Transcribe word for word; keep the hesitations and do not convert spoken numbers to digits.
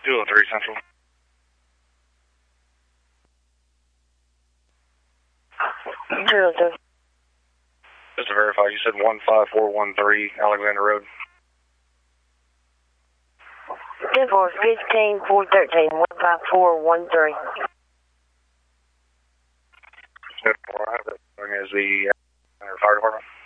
two oh three Central. Zero two. Just to verify, you said one five four one three Alexander Road. ten four fifteen four thirteen one five four one three. Good. I have that as the uh, fire department.